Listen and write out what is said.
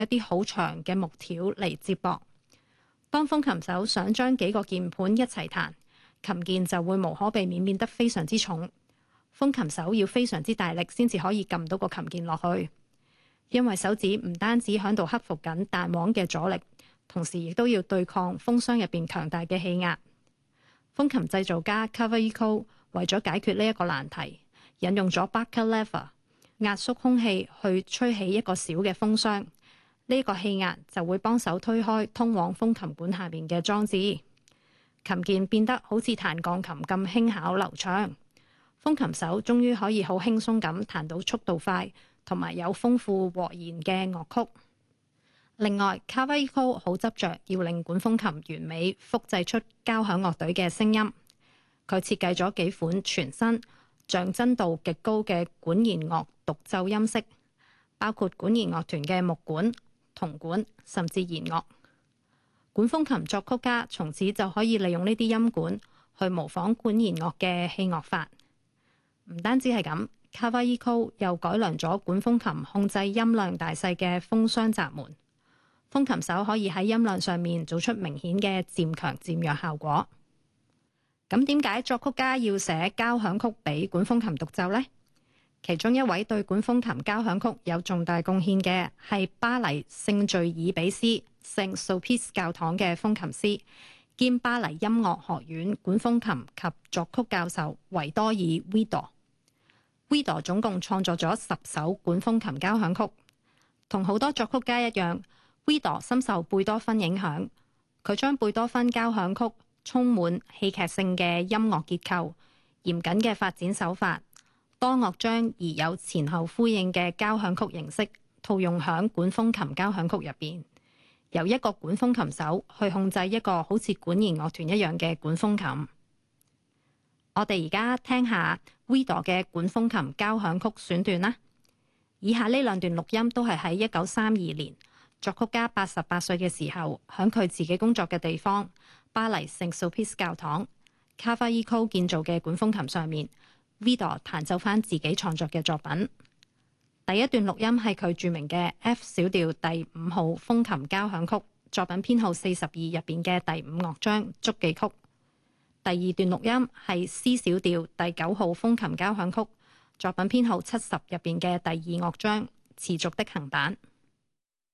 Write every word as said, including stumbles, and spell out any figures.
一啲好長嘅木條嚟接駁。當風琴手想將幾個鍵盤一齊彈，琴鍵就會無可避免變得非常之重。風琴手要非常之大力先至可以撳到個琴鍵落去，因為手指唔單止喺度克服緊彈簧嘅阻力，同時亦都要對抗風箱入邊強大嘅氣壓。風琴製造家 Kawaiiko 為咗解決呢一個難題，引用咗 Barker lever 壓縮空氣去吹起一個小嘅風箱。呢一個氣壓就會幫手推開通往風琴管下面嘅裝置，琴鍵變得好似彈鋼琴咁輕巧流暢。風琴手終於可以好輕鬆咁彈到速度快同埋有豐富和弦嘅樂曲。另外 Kawaiiko 好執着要令管風琴完美複製出交響樂隊嘅聲音，佢設計咗幾款全新像真度極高嘅管弦樂獨奏音色，包括管弦樂團嘅木管、銅管甚至弦樂。管風琴作曲家從此就可以利用呢啲音管去模仿管弦樂嘅器樂法。唔單止係咁，Kawaiiko又改良咗管風琴控制音量大細嘅風箱閘門，風琴手可以喺音量上面做出明顯嘅漸強漸弱效果。咁點解作曲家要寫交響曲俾管風琴獨奏呢？其中一位對管風琴交響曲有重大貢獻嘅係巴黎聖敘爾比斯聖 Sulpice 教堂嘅風琴師兼巴黎音樂學院管風琴及作曲教授維多爾 Widor。Widor 總共創作咗十首管風琴交響曲。同好多作曲家一樣， Widor 深受貝多芬影響，佢將貝多芬交響曲充滿戲劇性嘅音樂結構、嚴謹嘅發展手法、多樂章而有前後呼應嘅交響曲形式套用響管風琴交響曲入邊，由一個管風琴手去控制一個好似管弦樂團一樣嘅管風琴。我哋而家聽下 Widor 嘅管風琴交響曲選段啦。以下呢兩段錄音都係喺一九三二年，作曲家八十八歲嘅時候，響佢自己工作嘅地方巴黎聖 Sulpice 教堂 Kawaiiko 建造嘅管風琴上面，Widor 彈奏翻自己創作嘅作品。第一段錄音係佢著名嘅 F 小調第五號風琴交響曲，作品編號四十二入邊嘅第五樂章觸記曲。第二段錄音係 C 小調第九號風琴交響曲，作品編號七十入邊嘅第二樂章持續的行板。